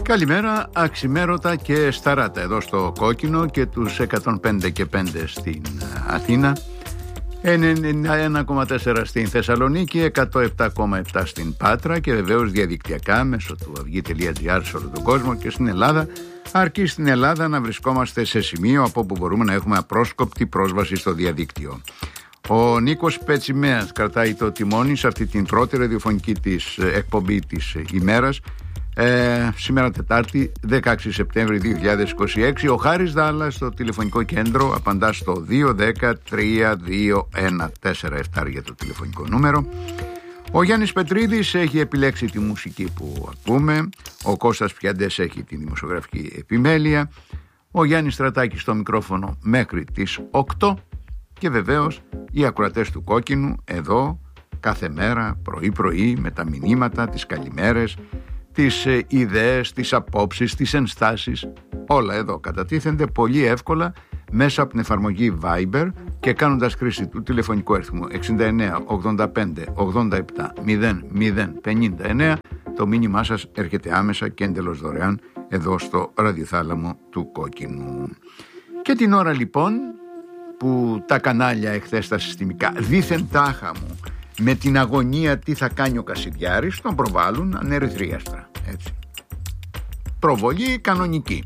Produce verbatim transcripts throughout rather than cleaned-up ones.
Καλημέρα, αξιμέρωτα και σταράτα εδώ στο Κόκκινο και τους εκατόν πέντε και πέντε στην Αθήνα, ενενήντα ένα κόμμα τέσσερα στην Θεσσαλονίκη, εκατόν επτά κόμμα επτά στην Πάτρα και βεβαίως διαδικτυακά μέσω του αυγή τελεία τζι άρ σε όλο τον κόσμο και στην Ελλάδα, αρκεί στην Ελλάδα να βρισκόμαστε σε σημείο από όπου μπορούμε να έχουμε απρόσκοπτη πρόσβαση στο διαδίκτυο. Ο Νίκος Πετσιμέας κρατάει το τιμόνι σε αυτή την πρώτη ραδιοφωνική της εκπομπή της ημέρας. Ε, σήμερα Τετάρτη δεκαέξι Σεπτέμβρη δύο χιλιάδες είκοσι έξι. Ο Χάρης Δάλλας στο τηλεφωνικό κέντρο απαντά στο δύο δέκα τρία δύο ένα τέσσερα επτά για το τηλεφωνικό νούμερο. Ο Γιάννης Πετρίδης έχει επιλέξει τη μουσική που ακούμε. Ο Κώστας Πιαντές έχει τη δημοσιογραφική επιμέλεια. Ο Γιάννης Στρατάκης στο μικρόφωνο μέχρι τις οκτώ. Και βεβαίως οι ακροατές του Κόκκινου εδώ κάθε μέρα πρωί πρωί με τα μηνύματα, τις καλημέρες, τις ε, ιδέες, τις απόψεις, τις ενστάσεις, όλα εδώ κατατίθενται πολύ εύκολα μέσα από την εφαρμογή Viber και κάνοντας χρήση του τηλεφωνικού αριθμού εξήντα εννέα ογδόντα πέντε ογδόντα επτά μηδέν μηδέν πενήντα εννέα. Το μήνυμά σας έρχεται άμεσα και εντελώς δωρεάν εδώ στο ραδιοθάλαμο του Κόκκινου. Και την ώρα λοιπόν που τα κανάλια εχθές τα συστημικά δήθεν τάχα μου με την αγωνία τι θα κάνει ο Κασιδιάρης, τον προβάλλουν ανερυθρίαστρα, έτσι. Προβολή κανονική.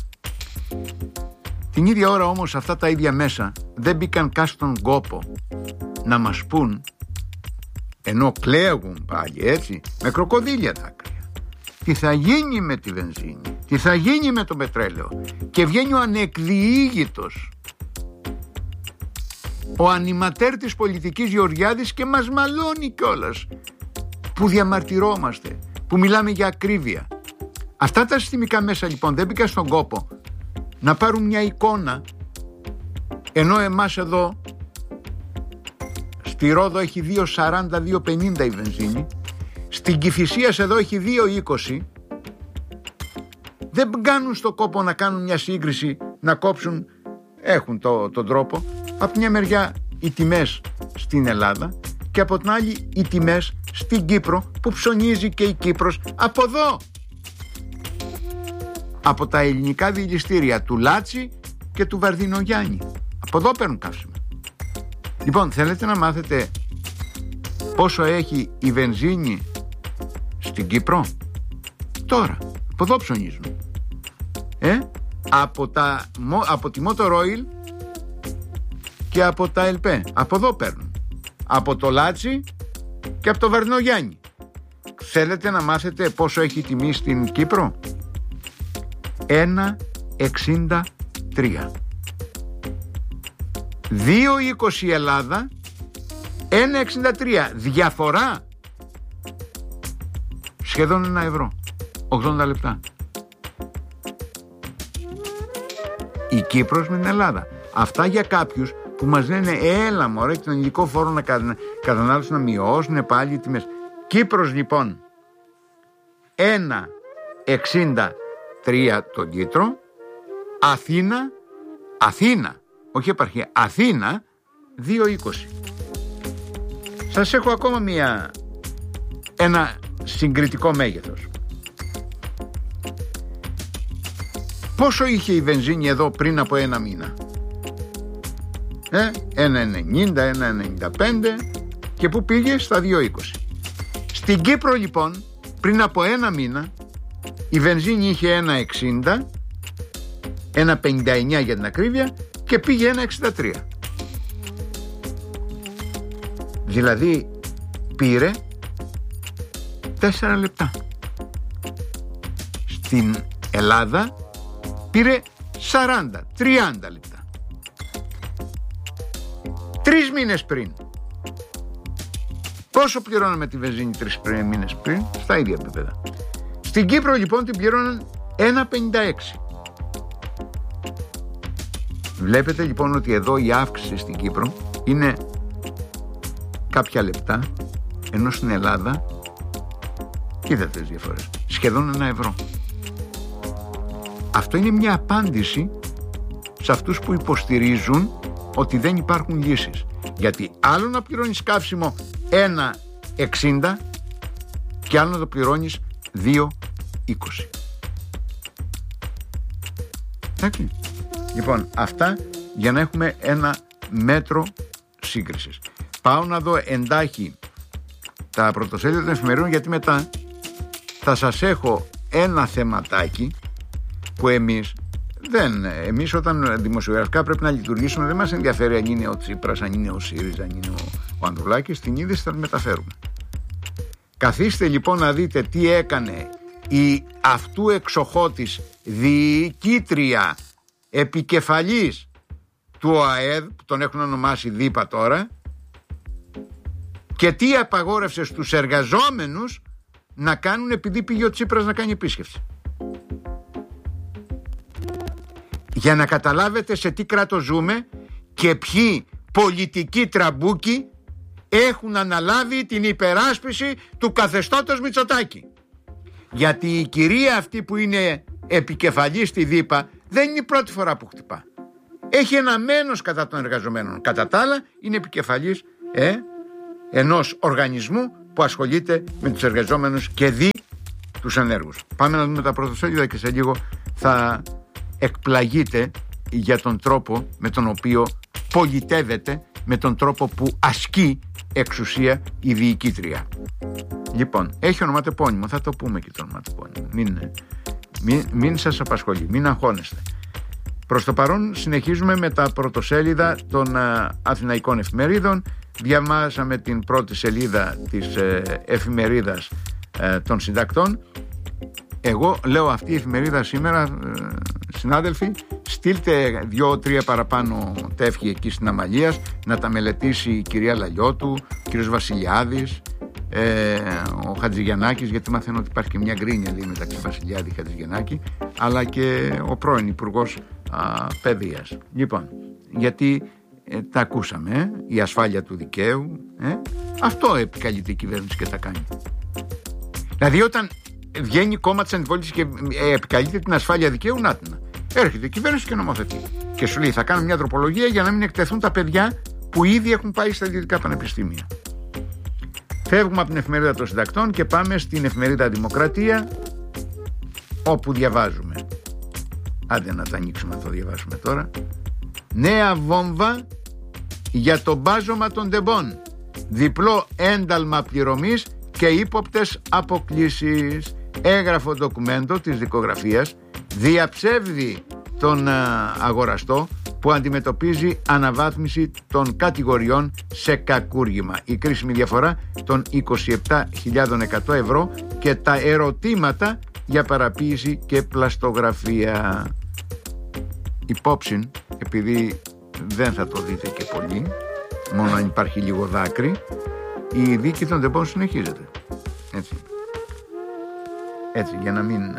Την ίδια ώρα όμως αυτά τα ίδια μέσα δεν μπήκαν καν στον κόπο να μας πούν, ενώ κλαίγουν πάλι έτσι με κροκοδίλια δάκρυα, τι θα γίνει με τη βενζίνη, τι θα γίνει με το πετρέλαιο, και βγαίνει ο ανεκδιήγητος, ο ανιματέρ της πολιτικής Γεωργιάδης και μας μαλώνει κιόλας που διαμαρτυρόμαστε, που μιλάμε για ακρίβεια. Αυτά τα συστημικά μέσα λοιπόν δεν μπήκαν στον κόπο να πάρουν μια εικόνα, ενώ εμάς εδώ στη Ρόδο έχει δύο σαράντα, δύο πενήντα η βενζίνη, στην Κηφισίας εδώ έχει δύο είκοσι. Δεν κάνουν στον κόπο να κάνουν μια σύγκριση, να κόψουν, έχουν το, τον τρόπο. Από μια μεριά οι τιμές στην Ελλάδα και από την άλλη οι τιμές στην Κύπρο, που ψωνίζει και η Κύπρος από εδώ, από τα ελληνικά διελιστήρια του Λάτσι και του Βαρδινογιάννη. Από εδώ παίρνουν καύσιμα. Λοιπόν, θέλετε να μάθετε πόσο έχει η βενζίνη στην Κύπρο? Τώρα, από εδώ ψωνίζουν. Ε, από, τα, από τη Motor Oil και από τα ΕΛΠΕ. Από εδώ παίρνουν. Από το Λάτσι και από το Βαρδινογιάννη. Θέλετε να μάθετε πόσο έχει τιμή στην Κύπρο? ένα εξήντα τρία. δύο είκοσι η Ελλάδα, ένα εξήντα τρία. Διαφορά σχεδόν ένα ευρώ. ογδόντα λεπτά. Η Κύπρος με την Ελλάδα. Αυτά για κάποιους που μας λένε έλα μωρέ, τον ελληνικό φόρο να κατανάλωσαν, να μειώσουν πάλι οι τιμές. Κύπρος λοιπόν ένα εξήντα τρία το λίτρο. Αθήνα, Αθήνα, όχι επαρχία, Αθήνα δύο είκοσι. Σας έχω ακόμα μια, ένα συγκριτικό μέγεθος. Πόσο είχε η βενζίνη εδώ πριν από ένα μήνα? Ε, ένα ενενήντα, ένα ενενήντα πέντε, και που πήγε στα δύο είκοσι. Στην Κύπρο λοιπόν πριν από ένα μήνα η βενζίνη είχε ένα εξήντα, ένα πενήντα εννέα για την ακρίβεια, και πήγε ένα εξήντα τρία. Δηλαδή πήρε τέσσερα λεπτά. Στην Ελλάδα πήρε σαράντα, τριάντα λεπτά. Τρεις μήνες πριν. Πόσο πληρώναμε τη βενζίνη τρεις μήνες πριν? Στα ίδια επίπεδα. Στην Κύπρο λοιπόν την πληρώναν ένα πενήντα έξι. Βλέπετε λοιπόν ότι εδώ η αύξηση στην Κύπρο είναι κάποια λεπτά, ενώ στην Ελλάδα, κοίτατε τις διαφορές, σχεδόν ένα ευρώ. Αυτό είναι μια απάντηση σε αυτούς που υποστηρίζουν ότι δεν υπάρχουν λύσεις. Γιατί άλλο να πληρώνεις καύσιμο ένα εξήντα και άλλο να το πληρώνεις δύο είκοσι. Εντάξει. Λοιπόν, αυτά για να έχουμε ένα μέτρο σύγκρισης. Πάω να δω εντάχει τα πρωτοσέλιδα των εφημερίδων, γιατί μετά θα σας έχω ένα θεματάκι που εμείς δεν, εμείς όταν δημοσιογραφικά πρέπει να λειτουργήσουμε, δεν μας ενδιαφέρει αν είναι ο Τσίπρας, αν είναι ο ΣΥΡΙΖΑ, αν είναι ο, ο Ανδρουλάκης, την είδηση θα την μεταφέρουμε. Καθίστε λοιπόν να δείτε τι έκανε η αυτού εξοχώτης διοικήτρια επικεφαλής του ΟΑΕΔ, που τον έχουν ονομάσει ΔΥΠΑ τώρα, και τι απαγόρευσε στους εργαζόμενους να κάνουν επειδή πήγε ο Τσίπρας να κάνει επίσκεψη. Για να καταλάβετε σε τι κράτος ζούμε και ποιοι πολιτικοί τραμπούκοι έχουν αναλάβει την υπεράσπιση του καθεστώτος Μητσοτάκη. Γιατί η κυρία αυτή που είναι επικεφαλής στη ΔΥΠΑ δεν είναι η πρώτη φορά που χτυπά. Έχει ένα μένος κατά των εργαζομένων. Κατά τα άλλα είναι επικεφαλής ε, ενός οργανισμού που ασχολείται με τους εργαζόμενους και δει τους ανέργους. Πάμε να δούμε τα πρωτοσέλιδα και σε λίγο θα εκπλαγείτε για τον τρόπο με τον οποίο πολιτεύεται, με τον τρόπο που ασκεί εξουσία η διοικήτρια. Λοιπόν, έχει ονοματεπώνυμο, θα το πούμε και το ονοματεπώνυμο. Μην, μην, μην σας απασχολεί, μην αγχώνεστε. Προς το παρόν συνεχίζουμε με τα πρωτοσέλιδα των α, αθηναϊκών εφημερίδων. Διαβάσαμε την πρώτη σελίδα της ε, εφημερίδας ε, των συντακτών. Εγώ λέω αυτή η εφημερίδα σήμερα, ε, συνάδελφοι, στείλτε δύο-τρία παραπάνω τεύχη εκεί στην Αμαλίας να τα μελετήσει η κυρία Λαλιώτου, ο κύριος Βασιλιάδης, ε, ο Χατζηγιαννάκης, γιατί μαθαίνω ότι υπάρχει και μια γκρίνια λέει, μεταξύ Βασιλιάδη και Χατζηγιαννάκη, αλλά και ο πρώην Υπουργός α, Παιδείας. Λοιπόν, γιατί ε, τα ακούσαμε, ε, η ασφάλεια του δικαίου, ε, αυτό επικαλείται η κυβέρνηση και τα κάνει. Δηλαδή όταν βγαίνει κόμμα της αντιπολίτευσης και ε, επικαλείται την ασφάλεια δικαίου, να την. Έρχεται η κυβέρνηση και νομοθετεί. Και σου λέει θα κάνω μια τροπολογία για να μην εκτεθούν τα παιδιά που ήδη έχουν πάει στα ιδιωτικά πανεπιστήμια. Φεύγουμε από την εφημερίδα των συντακτών και πάμε στην εφημερίδα Δημοκρατία, όπου διαβάζουμε. Άντε να τα ανοίξουμε να το διαβάσουμε τώρα. Νέα βόμβα για το μπάζωμα των τεμπών. Διπλό ένταλμα πληρωμής και ύποπτες αποκλήσεις. Έγραφο ντοκουμέντο της δικογραφίας διαψεύδει τον αγοραστό που αντιμετωπίζει αναβάθμιση των κατηγοριών σε κακούργημα. Η κρίσιμη διαφορά των είκοσι επτά χιλιάδες εκατό ευρώ και τα ερωτήματα για παραποίηση και πλαστογραφία. Υπόψη, επειδή δεν θα το δείτε και πολύ, μόνο αν υπάρχει λίγο δάκρυ, η δίκη των τεμπών συνεχίζεται. Έτσι. Έτσι, για να μην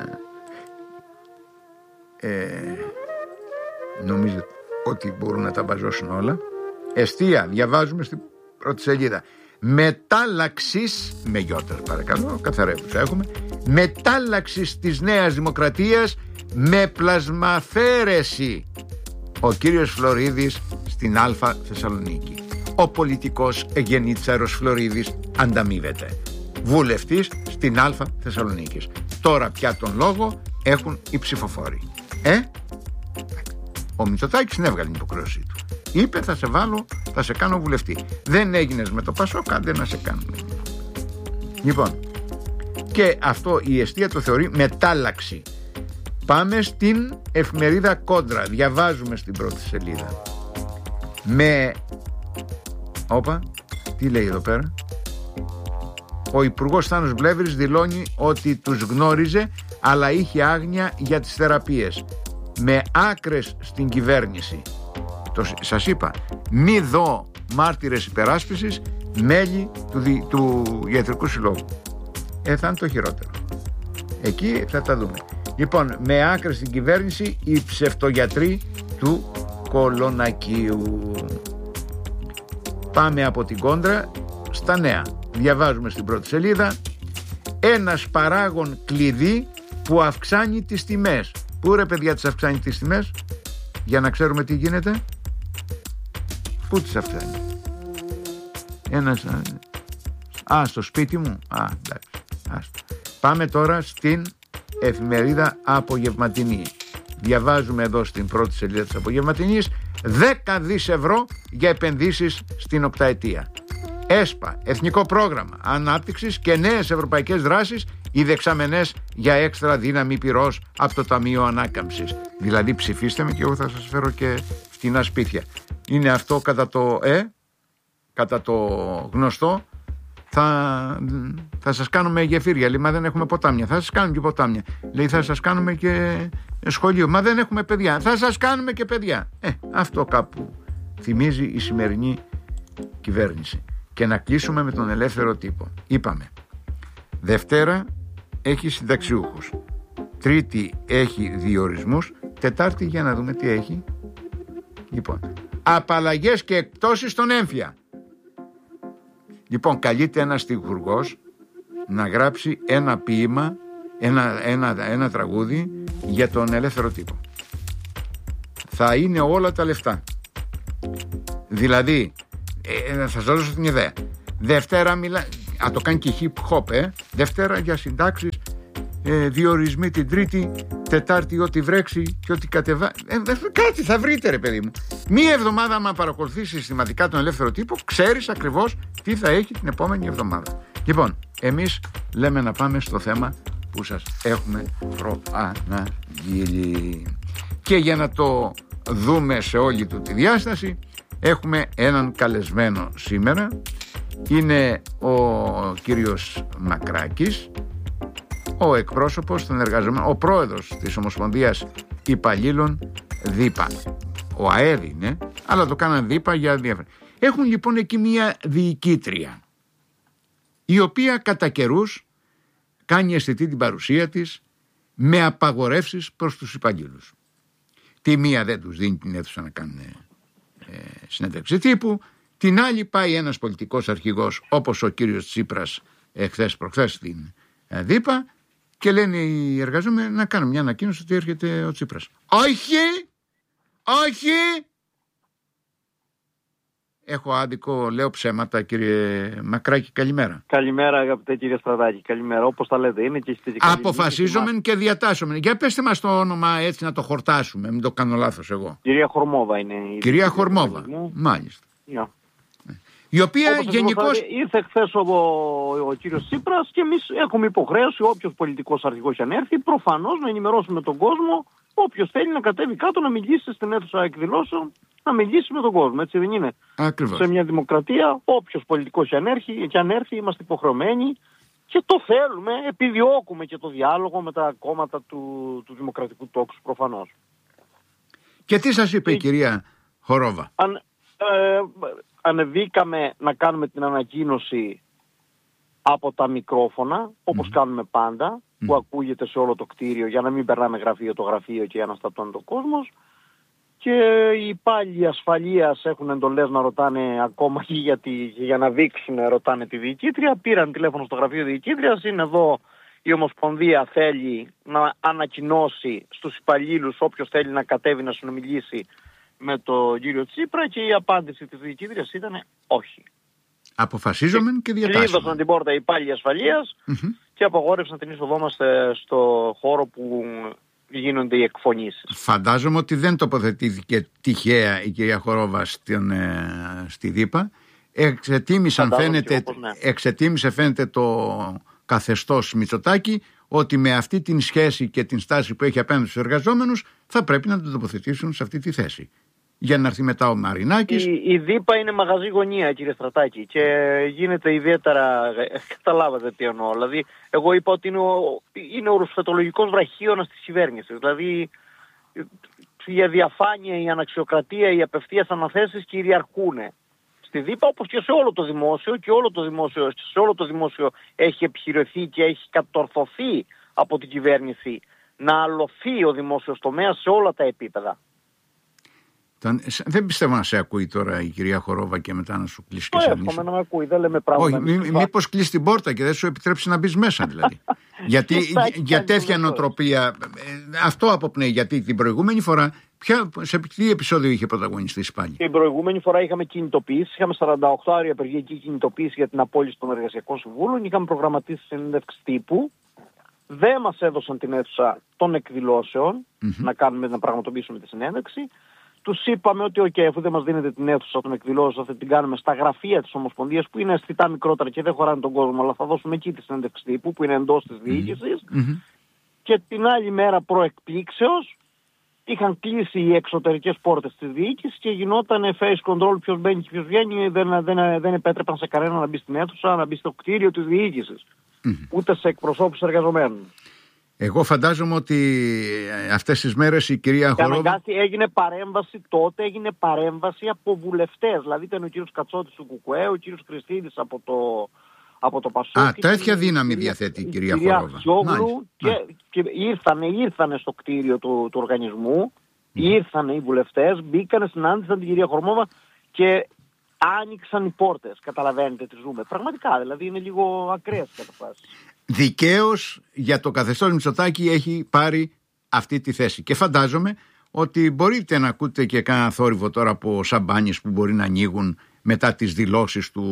ε, νομίζετε ότι μπορούν να τα μπαζώσουν όλα. Εστία, διαβάζουμε στην πρώτη σελίδα. Μετάλλαξης, με γιώτας παρακαλώ, καθαρεύουσα έχουμε. Μετάλλαξης της Νέας Δημοκρατίας με πλασμαθαίρεση. Ο κύριος Φλωρίδης στην Α Θεσσαλονίκη. Ο πολιτικός Εγενίτσαρος Φλωρίδης ανταμείβεται. Βουλευτής στην Α Θεσσαλονίκης. Τώρα πια τον λόγο έχουν οι ψηφοφόροι. Ε, ο Μητσοτάκης την έβγαλε την υποχρέωσή του. Είπε θα σε βάλω, θα σε κάνω βουλευτή. Δεν έγινες με το Πασόκ, άντε να σε κάνουμε. Λοιπόν, και αυτό η Εστία το θεωρεί μετάλλαξη. Πάμε στην εφημερίδα Κόντρα. Διαβάζουμε στην πρώτη σελίδα. Με... Όπα, τι λέει εδώ πέρα. Ο Υπουργός Θάνος Βλεύρης δηλώνει ότι τους γνώριζε αλλά είχε άγνοια για τις θεραπείες. Με άκρες στην κυβέρνηση. Το, σας είπα, μη δω μάρτυρες υπεράσπισης μέλη του, δι, του Ιατρικού Συλλόγου. Ε, θα είναι το χειρότερο. Εκεί θα τα δούμε. Λοιπόν, με άκρες στην κυβέρνηση οι ψευτογιατροί του Κολονακίου. Πάμε από την Κόντρα στα νέα. Διαβάζουμε στην πρώτη σελίδα. Ένας παράγων κλειδί που αυξάνει τις τιμές. Πού ρε παιδιά τις αυξάνει τις τιμές? Για να ξέρουμε τι γίνεται. Πού τις αυξάνει? Ένας... Α, στο σπίτι μου. Α, εντάξει. Άστο. Πάμε τώρα στην εφημερίδα Απογευματινή. διαβάζουμε εδώ στην πρώτη σελίδα της Απογευματινής, δέκα δις ευρώ για επενδύσεις στην επταετία. ΕΣΠΑ, Εθνικό Πρόγραμμα Ανάπτυξης και νέες ευρωπαϊκές δράσεις, οι δεξαμενές για έξτρα δύναμη πυρός από το Ταμείο Ανάκαμψης. Δηλαδή ψηφίστε με και εγώ θα σας φέρω και φτηνά σπίτια. Είναι αυτό κατά το ε, κατά το γνωστό, θα, θα σας κάνουμε γεφύρια. Λέει, μα δεν έχουμε ποτάμια. Θα σας κάνουμε και ποτάμια. Λέει, θα σας κάνουμε και σχολείο. Μα δεν έχουμε παιδιά. Θα σας κάνουμε και παιδιά. Ε, αυτό κάπου θυμίζει η σημερινή κυβέρνηση. Και να κλείσουμε με τον ελεύθερο τύπο. Είπαμε, Δευτέρα έχει συνταξιούχους, Τρίτη έχει διορισμούς, Τετάρτη για να δούμε τι έχει. Λοιπόν, απαλλαγές και εκπτώσεις στον έμφυα. Λοιπόν, καλείται ένας στιχουργός να γράψει ένα ποίημα, ένα, ένα, ένα τραγούδι για τον ελεύθερο τύπο. Θα είναι όλα τα λεφτά. Δηλαδή, ε, θα σας δώσω την ιδέα. Δευτέρα μιλά... Α, το κάνει και hip hop, ε. Δευτέρα για συντάξεις, ε, διορισμοί την Τρίτη, Τετάρτη ό,τι βρέξει και ό,τι κατεβά... Ε, κάτι θα βρείτε, ρε παιδί μου. Μία εβδομάδα, άμα παρακολουθήσεις συστηματικά τον ελεύθερο τύπο, ξέρεις ακριβώς τι θα έχει την επόμενη εβδομάδα. Λοιπόν, εμείς λέμε να πάμε στο θέμα που σας έχουμε προαναγγείλει. Και για να το δούμε σε όλη του τη διάσταση, έχουμε έναν καλεσμένο σήμερα. Είναι ο κύριος Μακράκης, ο εκπρόσωπος των εργαζομένων, ο πρόεδρος της Ομοσπονδίας Υπαλλήλων ΔΥΠΑ. Ο ΑΕΔ είναι, αλλά το κάναν ΔΥΠΑ για διάφορα. Έχουν λοιπόν εκεί μια διοικήτρια, η οποία κατά καιρούς κάνει αισθητή την παρουσία της με απαγορεύσεις προς τους υπαλλήλους. Τη μία δεν τους δίνει την αίθουσα να κάνουν ε, συνέντευξη τύπου, την άλλη πάει ένας πολιτικός αρχηγός όπως ο κύριος Τσίπρας εχθές προχθές στην ε, ΔΥΠΑ και λένε οι εργαζόμενοι να κάνουν μια ανακοίνωση ότι έρχεται ο Τσίπρας. Όχι! Όχι! Έχω άδικο, λέω ψέματα, κύριε Μακράκη, καλημέρα. Καλημέρα, αγαπητέ κύριε Στρατάκη, καλημέρα. Όπως τα λέτε, είναι και στη Αποφασίζομεν και διατάσσομεν. Για πέστε μας το όνομα έτσι να το χορτάσουμε, μην το κάνω λάθος εγώ. Κυρία Χορμόβα είναι η Κυρία Χορμόβα, μάλιστα. Yeah. Η οποία γενικώς... Ήρθε χθες ο, ο κύριος Τσίπρας και εμείς έχουμε υποχρέωση, όποιος πολιτικός αρχηγός αν έρθει, προφανώς να ενημερώσουμε τον κόσμο, όποιος θέλει να κατέβει κάτω να μιλήσει στην αίθουσα εκδηλώσεων, να μιλήσει με τον κόσμο, έτσι δεν είναι? Ακριβώς. Σε μια δημοκρατία, όποιος πολιτικός αν έρθει, και αν έρθει είμαστε υποχρεωμένοι και το θέλουμε, επιδιώκουμε και το διάλογο με τα κόμματα του, του δημοκρατικού τόξου προφανώς. Και τι σας είπε και... η κυρία Χορόβα? Αν, ε, ανεβήκαμε να κάνουμε την ανακοίνωση από τα μικρόφωνα, όπως mm. κάνουμε πάντα, mm. που ακούγεται σε όλο το κτίριο για να μην περνάμε γραφείο το γραφείο και για να στατώνει το κόσμος. Και οι υπάλληλοι ασφαλείας έχουν εντολές να ρωτάνε ακόμα και για, τη, για να δείξουν, ρωτάνε τη διοικήτρια. Πήραν τηλέφωνο στο γραφείο διοικήτριας, είναι εδώ η Ομοσπονδία, θέλει να ανακοινώσει στους υπαλλήλους όποιος θέλει να κατέβει να συνομιλήσει με τον κύριο Τσίπρα, και η απάντηση της διοικήτριας ήταν όχι. Αποφασίζομεν και διατάσσομεν. Κλείδωσαν την πόρτα οι υπάλληλοι ασφαλείας mm-hmm. και απαγόρευσαν την είσοδό μας στο χώρο που γίνονται οι εκφωνήσεις. Φαντάζομαι ότι δεν τοποθετήθηκε τυχαία η κυρία Χορόβα στην, ε, στη ΔΥΠΑ. Εξετίμησαν φαίνεται, όπως, ναι. εξετίμησε φαίνεται το καθεστώς Μητσοτάκη ότι με αυτή την σχέση και την στάση που έχει απέναντι στους εργαζόμενους θα πρέπει να τον τοποθετήσουν σε αυτή τη θέση. Για να έρθει μετά ο Μαρινάκης. Η, η ΔΥΠΑ είναι μαγαζί γωνία, κύριε Στρατάκη, και γίνεται ιδιαίτερα. Καταλάβατε τι εννοώ. Δηλαδή, εγώ είπα ότι είναι ο, είναι ο ρουσφετολογικός βραχίωνας της κυβέρνησης. Δηλαδή, η αδιαφάνεια, η αναξιοκρατία, οι απευθείας αναθέσεις κυριαρχούν στη ΔΥΠΑ, όπως και σε όλο το δημόσιο, και όλο το δημόσιο, σε όλο το δημόσιο έχει επιχειρηθεί και έχει κατορθωθεί από την κυβέρνηση να αλωθεί ο δημόσιος τομέας σε όλα τα επίπεδα. Δεν πιστεύω να σε ακούει τώρα η κυρία Χορόβα και μετά να σου κλείσει και σε εύχομαι να με ακούει, δεν λέμε πράγματα. Όχι, μη, μήπως κλείσει την πόρτα και δεν σου επιτρέψει να μπει μέσα δηλαδή. γιατί για τέτοια νοοτροπία, αυτό αποπνέει, γιατί την προηγούμενη φορά, ποια, σε τι επεισόδιο είχε πρωταγωνιστήσει πάλι? Την προηγούμενη φορά είχαμε κινητοποιήσει, είχαμε σαράντα οκτώ ώρια απεργιακή κινητοποίηση για την απόλυση των εργασιακών συμβούλων, είχαμε προγραμματίσει συνέντευξη τύπου δεν μας έδωσαν την αίθουσα των εκδηλώσεων mm-hmm. να, κάνουμε, να πραγματοποιήσουμε τη συνέντευξη. Τους είπαμε ότι okay, αφού δεν μας δίνετε την αίθουσα των εκδηλώσεων, θα την κάνουμε στα γραφεία της Ομοσπονδίας που είναι αισθητά μικρότερα και δεν χωράνε τον κόσμο, αλλά θα δώσουμε εκεί τη συνέντευξη τύπου που είναι εντός της διοίκησης. Mm-hmm. Και την άλλη μέρα προεκπλήξεως είχαν κλείσει οι εξωτερικές πόρτες της διοίκησης και γινόταν face control, ποιος μπαίνει και ποιος βγαίνει, δεν, δεν, δεν επέτρεπαν σε κανένα να μπει στην αίθουσα, να μπει στο κτίριο της διοίκησης, mm-hmm. ούτε σε εκπροσώπους εργαζομένων. Εγώ φαντάζομαι ότι αυτές τις μέρες η κυρία Χορόβα... Έγινε παρέμβαση τότε, έγινε παρέμβαση από βουλευτές. Δηλαδή ήταν ο κύριος Κατσότης του Κουκουέ, ο κύριος Χριστίδης από το, από το Πασόκ. Α, τέτοια δύναμη κυρία, διαθέτει η κυρία, κυρία Χορόβα. Χιόγλου και, και ήρθανε, ήρθανε στο κτίριο του, του οργανισμού, mm. ήρθανε οι βουλευτές, μπήκανε, συνάντησαν την κυρία Χορόβα και άνοιξαν οι πόρτες. Καταλαβαίνετε τι ζούμε. Πραγματικά, δηλαδή είναι λίγο ακραίες καταστάσεις. Δικαίως για το καθεστώς Μητσοτάκη έχει πάρει αυτή τη θέση. Και φαντάζομαι ότι μπορείτε να ακούτε και κανένα θόρυβο τώρα από σαμπάνιες που μπορεί να ανοίγουν μετά τις δηλώσεις του,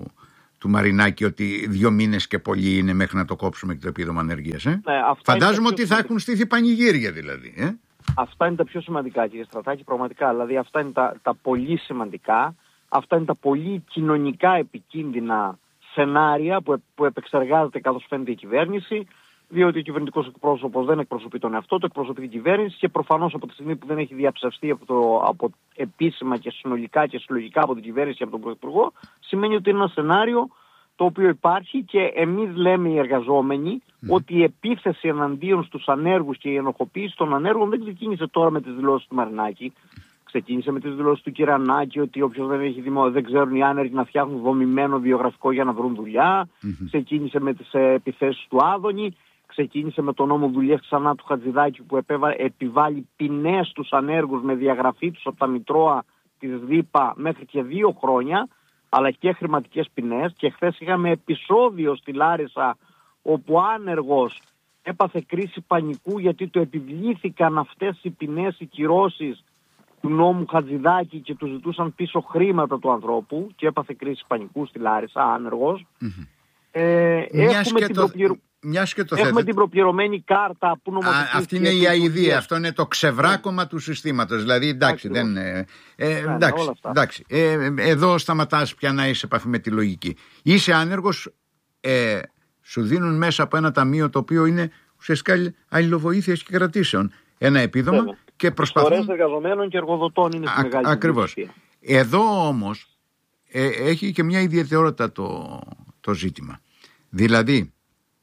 του Μαρινάκη ότι δύο μήνες και πολύ είναι μέχρι να το κόψουμε και το επίδομα ανεργίας. Ε? Ναι, φαντάζομαι ότι θα έχουν στήθει πανηγύρια δηλαδή. Ε? Αυτά είναι τα πιο σημαντικά, κύριε Στρατάκη, πραγματικά. Δηλαδή αυτά είναι τα, τα πολύ σημαντικά. Αυτά είναι τα πολύ κοινωνικά επικίνδυνα σενάρια που, που επεξεργάζεται καθώς φαίνεται η κυβέρνηση, διότι ο κυβερνητικός εκπρόσωπος δεν εκπροσωπεί τον εαυτό του, εκπροσωπεί την κυβέρνηση και προφανώς από τη στιγμή που δεν έχει διαψευστεί από, το, από επίσημα και συνολικά και συλλογικά από την κυβέρνηση και από τον Πρωθυπουργό, σημαίνει ότι είναι ένα σενάριο το οποίο υπάρχει και εμείς λέμε οι εργαζόμενοι mm. ότι η επίθεση εναντίον στους ανέργους και η ενοχοποίηση των ανέργων δεν ξεκίνησε τώρα με τις δηλώσεις του Μαρινάκη. Ξεκίνησε με τις δηλώσεις του Κυρανάκη ότι όποιος δεν έχει δημο... δεν ξέρουν οι άνεργοι να φτιάχνουν δομημένο βιογραφικό για να βρουν δουλειά. Mm-hmm. Ξεκίνησε με τις ε, επιθέσεις του Άδωνη. Ξεκίνησε με τον νόμο δουλειές ξανά του Χατζηδάκη που επέβα... επιβάλλει ποινές στους ανέργους με διαγραφή τους από τα Μητρώα της ΔΥΠΑ μέχρι και δύο χρόνια, αλλά και χρηματικές ποινές. Και χθες είχαμε επεισόδιο στη Λάρισα όπου άνεργος έπαθε κρίση πανικού γιατί του επιβλήθηκαν αυτές οι ποινές, οι κυρώσεις του νόμου Χατζηδάκη και του ζητούσαν πίσω χρήματα του ανθρώπου και έπαθε κρίση πανικού στη Λάρισα, άνεργος. Mm-hmm. Ε, έχουμε την, το... προπληρω... έχουμε την προπληρωμένη κάρτα που νομοθετήθηκε. Αυτή είναι η αηδία, αυτό είναι το ξεβράκωμα yeah. του συστήματος. Δηλαδή εντάξει, δεν, ε, ε, yeah, εντάξει, εντάξει. Ε, εδώ σταματάς πια να είσαι σε επαφή με τη λογική. Είσαι άνεργος, ε, σου δίνουν μέσα από ένα ταμείο το οποίο είναι ουσιαστικά αλληλοβοήθειας και κρατήσεων ένα επίδομα. Yeah. Και προσπαθούν... Φορές εργαζομένων και εργοδοτών είναι στη μεγάλη ακριβώς. Εδώ όμως ε, έχει και μια ιδιαιτερότητα το, το ζήτημα. Δηλαδή,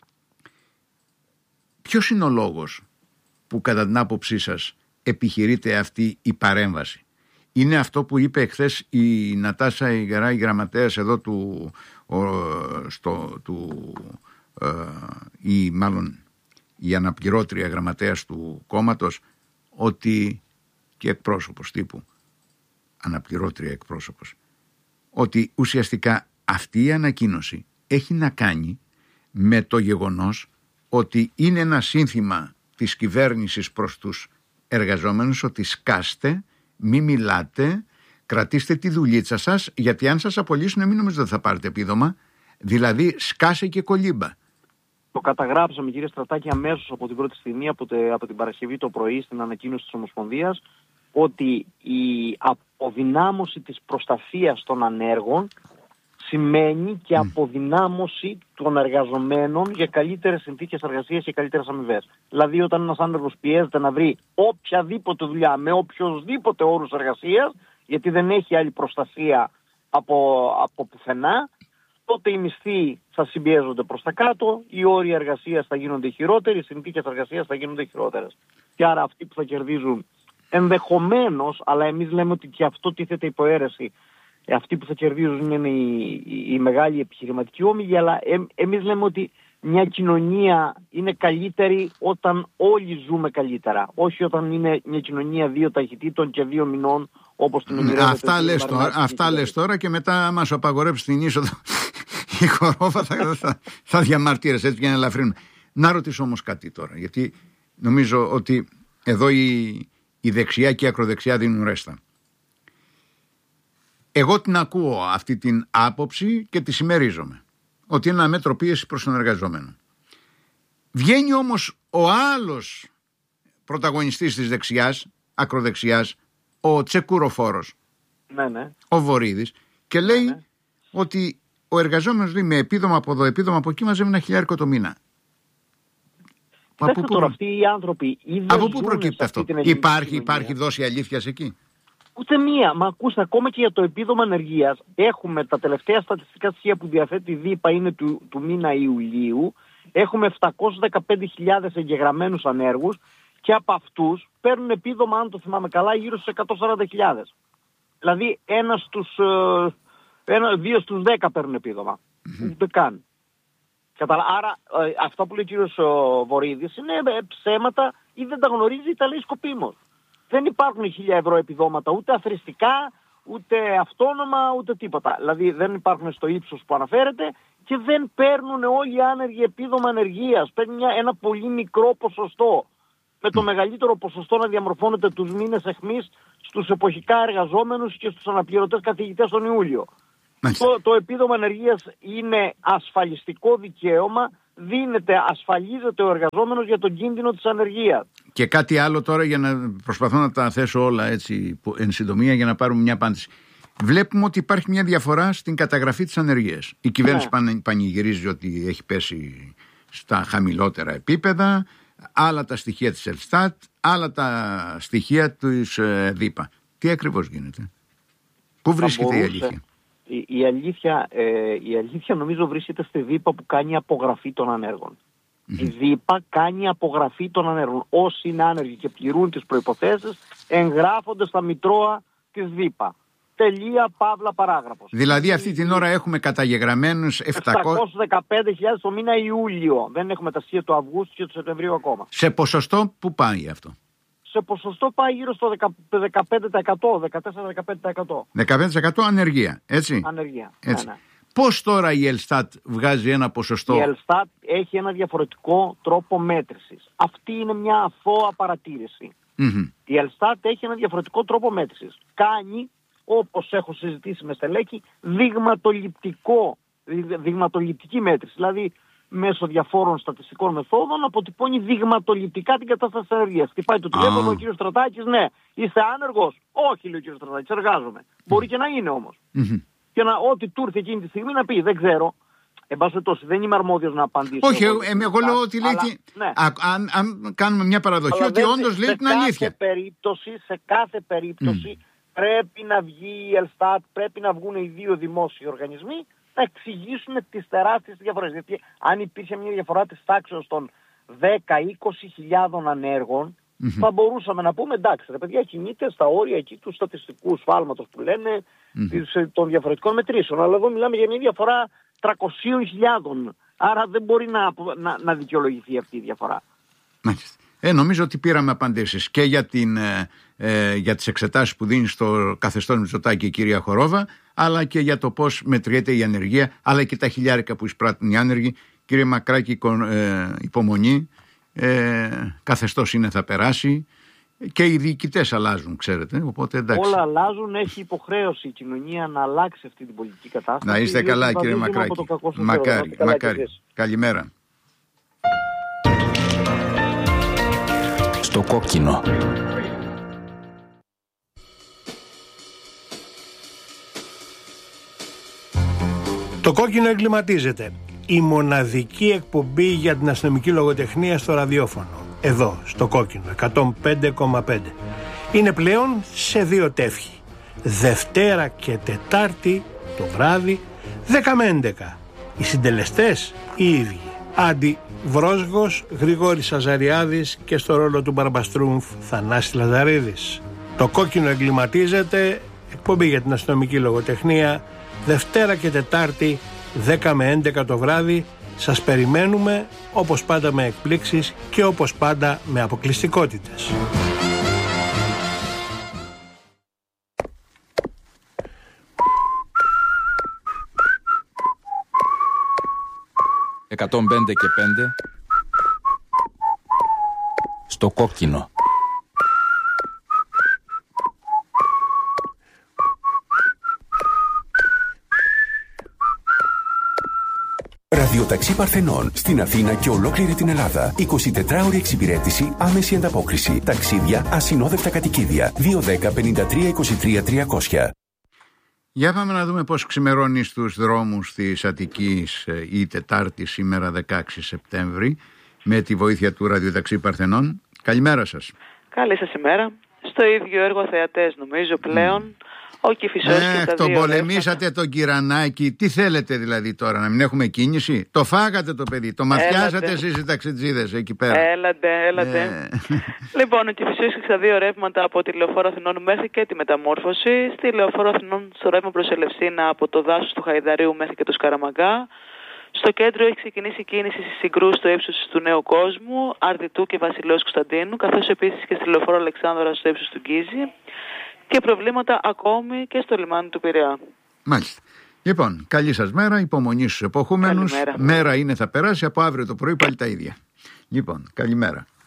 ποιος είναι ο λόγος που κατά την άποψή σας επιχειρείται αυτή η παρέμβαση? Είναι αυτό που είπε εχθές η Νατάσα Ιγερά, η γραμματέας εδώ του, ο, στο, του ε, ή μάλλον η αναπληρώτρια γραμματέας του κόμματος, ότι και εκπρόσωπος τύπου, αναπληρώτρια εκπρόσωπος, ότι ουσιαστικά αυτή η ανακοίνωση έχει να κάνει με το γεγονός ότι είναι ένα σύνθημα της κυβέρνησης προς τους εργαζόμενους ότι σκάστε, μη μιλάτε, κρατήστε τη δουλίτσα σας, γιατί αν σας απολύσουν μην νομίζετε ότι θα πάρετε επίδομα, δηλαδή σκάσε και κολύμπα. Το καταγράψαμε, κύριε Στρατάκη, αμέσως από την πρώτη στιγμή, από, τε, από την Παρασκευή το πρωί στην ανακοίνωση της Ομοσπονδίας, ότι η αποδυνάμωση της προστασίας των ανέργων σημαίνει και αποδυνάμωση των εργαζομένων για καλύτερες συνθήκες εργασίας και καλύτερες αμοιβές. Δηλαδή, όταν ένας άνεργος πιέζεται να βρει οποιαδήποτε δουλειά με οποιοσδήποτε όρους εργασίας, γιατί δεν έχει άλλη προστασία από, από πουθενά, τότε οι μισθοί θα συμπιέζονται προς τα κάτω, οι όροι εργασίας θα γίνονται χειρότεροι, οι συνθήκες εργασίας θα γίνονται χειρότερες. Και άρα αυτοί που θα κερδίζουν ενδεχομένως, αλλά εμείς λέμε ότι και αυτό τίθεται υπό αίρεση, αυτοί που θα κερδίζουν είναι οι, οι, οι μεγάλοι επιχειρηματικοί όμιλοι, αλλά ε, εμείς λέμε ότι μια κοινωνία είναι καλύτερη όταν όλοι ζούμε καλύτερα. Όχι όταν είναι μια κοινωνία δύο ταχυτήτων και δύο μηνών όπως την ονειρεύεται. Αυτά, λες τώρα, αυτά λες τώρα και μετά άμα σου απαγορέψει την είσοδο η Χορόβα θα, θα, θα διαμαρτύρεσαι έτσι για να ελαφρύνουμε. Να ρωτήσω όμως κάτι τώρα, γιατί νομίζω ότι εδώ η, η δεξιά και η ακροδεξιά δίνουν ρέστα. Εγώ την ακούω αυτή την άποψη και τη συμμερίζομαι. Ότι είναι ένα μέτρο πίεση προς τον εργαζόμενο. Βγαίνει όμως ο άλλος πρωταγωνιστής της δεξιάς, ακροδεξιάς, ο Τσεκουροφόρος, ναι, ναι. ο Βορίδης, και λέει ναι, ναι. ότι ο εργαζόμενος, λέει, με επίδομα από εδώ, επίδομα από εκεί, μαζεύει ένα χιλιάρικο το μήνα. Κοιτάξτε τώρα, αυτοί οι άνθρωποι από πού προκύπτει αυτό? Υπάρχει, υπάρχει δόση αλήθειας εκεί? Ούτε μία. Μα ακούστε, ακόμα και για το επίδομα ανεργίας έχουμε τα τελευταία στατιστικά στοιχεία που διαθέτει η ΔΥΠΑ είναι του, του μήνα Ιουλίου. Έχουμε επτακόσιες δεκαπέντε χιλιάδες εγγεγραμμένους ανέργους και από αυτούς παίρνουν επίδομα, αν το θυμάμαι καλά, γύρω στους εκατόν σαράντα χιλιάδες. Δηλαδή ένα στους, ένα, δύο στους δέκα παίρνουν επίδομα. Mm-hmm. Ούτε καν. Καταλα... Άρα ε, αυτό που λέει ο κύριος Βορίδης είναι ε, ψέματα ή δεν τα γνωρίζει ή τα λέει σκοπίμως. Δεν υπάρχουν χίλια ευρώ επιδόματα ούτε αθρηστικά, ούτε αυτόνομα, ούτε τίποτα. Δηλαδή δεν υπάρχουν στο ύψος που αναφέρεται και δεν παίρνουν όλοι οι άνεργοι επίδομα ανεργίας. Παίρνουν μια, ένα πολύ μικρό ποσοστό. Με το μεγαλύτερο ποσοστό να διαμορφώνεται τους μήνες εχμής στους εποχικά εργαζόμενους και στους αναπληρωτές καθηγητές τον Ιούλιο. Το, το επίδομα ανεργίας είναι ασφαλιστικό δικαίωμα, δίνεται, ασφαλίζεται ο εργαζόμενος για τον κίνδυνο της ανεργίας. Και κάτι άλλο τώρα, για να προσπαθώ να τα θέσω όλα έτσι εν συντομία για να πάρουμε μια απάντηση. Βλέπουμε ότι υπάρχει μια διαφορά στην καταγραφή της ανεργίας. Η κυβέρνηση ναι. πανηγυρίζει ότι έχει πέσει στα χαμηλότερα επίπεδα, άλλα τα στοιχεία της Ελστάτ, άλλα τα στοιχεία της ε, ΔΥΠΑ. Τι ακριβώς γίνεται? Πού βρίσκεται η αλήθεια? Η, η, αλήθεια ε, η αλήθεια νομίζω βρίσκεται στη ΔΥΠΑ που κάνει απογραφή των ανέργων. Mm-hmm. Η ΔΥΠΑ κάνει απογραφή των ανέργων. Όσοι είναι άνεργοι και πληρούν τις προϋποθέσεις εγγράφονται στα μητρώα της ΔΥΠΑ. Τελεία, παύλα, παράγραφος. Δηλαδή αυτή την ώρα έχουμε καταγεγραμμένους επτακόσιες δεκαπέντε χιλιάδες το μήνα Ιούλιο. Δεν έχουμε τα στοιχεία του Αυγούστου και του Σεπτεμβρίου ακόμα. Σε ποσοστό που πάει αυτό? Σε ποσοστό πάει γύρω στο δεκαπέντε τοις εκατό, δεκατέσσερα με δεκαπέντε τοις εκατό. δεκαπέντε τοις εκατό ανεργία, έτσι. Ανεργία, έτσι. Ναι, ναι. Πώς τώρα η Ελστάτ βγάζει ένα ποσοστό? Η Ελστάτ έχει ένα διαφορετικό τρόπο μέτρησης. Αυτή είναι μια αθώα παρατήρηση. Mm-hmm. Η Ελστάτ έχει ένα διαφορετικό τρόπο μέτρησης. Κάνει, όπως έχω συζητήσει με στελέχη, δειγματοληπτικό, δειγματοληπτική μέτρηση. Δηλαδή μέσω διαφόρων στατιστικών μεθόδων αποτυπώνει δειγματοληπτικά την κατάσταση της ανεργίας. Χτυπάει το τηλέφωνο oh. ο κύριος Στρατάκης, ναι. Είστε άνεργος? Όχι, λέει ο κύριος Στρατάκης, εργάζομαι. Mm. Μπορεί και να είναι όμως. Mm-hmm. Και να ό,τι του ήρθε εκείνη τη στιγμή να πει, δεν ξέρω. Εν πάση περιπτώσει, δεν είμαι αρμόδιος να απαντήσω. Όχι, εγώ, ε, εγώ λέω ότι λέει. Αλλά, τι... ναι. α, αν, αν κάνουμε μια παραδοχή, ότι όντως λέει την αλήθεια. Περίπτωση, σε κάθε περίπτωση mm. πρέπει να βγει η Ελστάτ, πρέπει να βγουν οι δύο δημόσιοι οργανισμοί να εξηγήσουν τις τεράστιες διαφορές. Γιατί αν υπήρχε μια διαφορά της τάξης των δέκα με είκοσι χιλιάδων ανέργων, mm-hmm. θα μπορούσαμε να πούμε εντάξει, ρε παιδιά, κινείται στα όρια εκεί του στατιστικού σφάλματος που λένε mm-hmm. των διαφορετικών μετρήσεων. Αλλά εδώ μιλάμε για μια διαφορά τριακόσιες χιλιάδες. Άρα δεν μπορεί να, να, να δικαιολογηθεί αυτή η διαφορά. Μάλιστα. Ε, νομίζω ότι πήραμε απαντήσεις και για, την, ε, ε, για τις εξετάσεις που δίνει στο καθεστώς Μητσοτάκη η κυρία Χορόβα, αλλά και για το πώς μετριέται η ανεργία, αλλά και τα χιλιάρικα που εισπράττουν οι άνεργοι. Κύριε Μακράκη, ε, υπομονή, ε, καθεστώς είναι, θα περάσει και οι διοικητές αλλάζουν, ξέρετε, οπότε εντάξει. Όλα αλλάζουν, έχει υποχρέωση η κοινωνία να αλλάξει αυτή την πολιτική κατάσταση. Να είστε καλά, κύριε Μακράκη. Μακάρι, μακάρι. Καλημέρα. Στο κόκκινο. Το κόκκινο εγκληματίζεται. Η μοναδική εκπομπή για την αστυνομική λογοτεχνία στο ραδιόφωνο. Εδώ, στο κόκκινο, εκατόν πέντε κόμμα πέντε. Είναι πλέον σε δύο τεύχη. Δευτέρα και Τετάρτη το βράδυ, δέκα με έντεκα. Οι συντελεστές οι ίδιοι. Άντι Βρόσγος, Γρηγόρης Αζαριάδης και στο ρόλο του Μπαρμπαστρούμφ Θανάση Λαζαρίδης. Το κόκκινο εγκληματίζεται, εκπομπή για την αστυνομική λογοτεχνία, Δευτέρα και Τετάρτη, δέκα με έντεκα το βράδυ. Σας περιμένουμε, όπως πάντα με εκπλήξεις και όπως πάντα με αποκλειστικότητες. εκατόν πέντε και πέντε στο κόκκινο. Ραδιοταξί Παρθενών στην Αθήνα και ολόκληρη την Ελλάδα. εικοσιτετράωρη εξυπηρέτηση, άμεση ανταπόκριση. Ταξίδια, ασυνόδευτα κατοικίδια. δύο ένα μηδέν πέντε τρία είκοσι τρία τριακόσια. Για πάμε να δούμε πώς ξημερώνει στους δρόμους της Αττικής η Τετάρτη σήμερα δεκαέξι Σεπτέμβρη με τη βοήθεια του Ραδιοταξί Παρθενών. Καλημέρα σας. Καλή σας ημέρα. Στο ίδιο έργο θεατές νομίζω πλέον. Mm. Ο Κηφισός ε, και τα τον δύο πολεμήσατε ρεύματα. τον Κυρανάκη. Τι θέλετε δηλαδή τώρα, να μην έχουμε κίνηση? Το φάγατε το παιδί, το μαθιάσατε εσείς οι ταξιτζίδες εκεί πέρα. Έλατε, έλατε. Ε. Λοιπόν, ο Κηφισός και τα δύο ρεύματα από τη Λεωφόρο Αθηνών μέχρι και τη Μεταμόρφωση. Στη Λεωφόρο Αθηνών στο ρεύμα προς Ελευσίνα από το δάσος του Χαϊδαρίου μέχρι και το Σκαραμαγκά. Στο κέντρο έχει ξεκινήσει η κίνηση στη Συγκρού στο ύψος του Νέου Κόσμου, Αρδιτού και Βασιλέως Κωνσταντίνου, καθώς επίσης και στη Λεωφόρο Αλεξάνδρας στο ύψος του Γκίζη. Και προβλήματα ακόμη και στο λιμάνι του Πειραιά. Μάλιστα. Λοιπόν, καλή σας μέρα, υπομονή στους εποχούμενους. Καλημέρα. Μέρα είναι, θα περάσει, από αύριο το πρωί πάλι τα ίδια. Λοιπόν, καλημέρα.